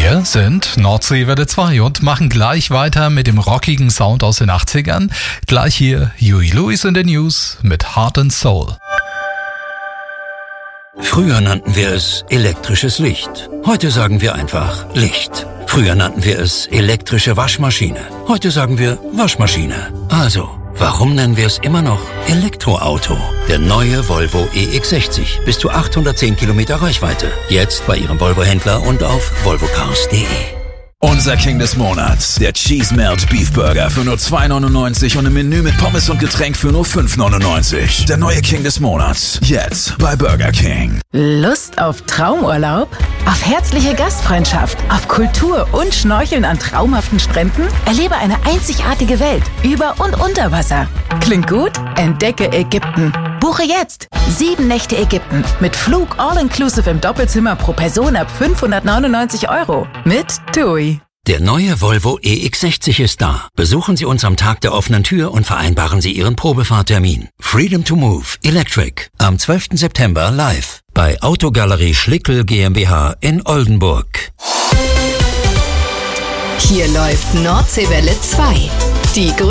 Wir sind Nordseewelle 2 und machen gleich weiter mit dem rockigen Sound aus den 80ern. Gleich hier Huey Lewis in den News mit Heart and Soul. Früher nannten wir es elektrisches Licht. Heute sagen wir einfach Licht. Früher nannten wir es elektrische Waschmaschine. Heute sagen wir Waschmaschine. Also, warum nennen wir es immer noch Elektroauto? Der neue Volvo EX60. Bis zu 810 Kilometer Reichweite. Jetzt bei Ihrem Volvo-Händler und auf volvocars.de. Unser King des Monats, der Cheese Melt Beef Burger für nur $2,99 und ein Menü mit Pommes und Getränk für nur $5,99. Der neue King des Monats, jetzt bei Burger King. Lust auf Traumurlaub? Auf herzliche Gastfreundschaft? Auf Kultur und Schnorcheln an traumhaften Stränden? Erlebe eine einzigartige Welt über und unter Wasser. Klingt gut? Entdecke Ägypten. Buche jetzt 7 Nächte Ägypten mit Flug all-inclusive im Doppelzimmer pro Person ab €599 mit TUI. Der neue Volvo EX60 ist da. Besuchen Sie uns am Tag der offenen Tür und vereinbaren Sie Ihren Probefahrttermin. Freedom to Move Electric am 12. September live bei Autogalerie Schlickel GmbH in Oldenburg. Hier läuft Nordseewelle 2. Die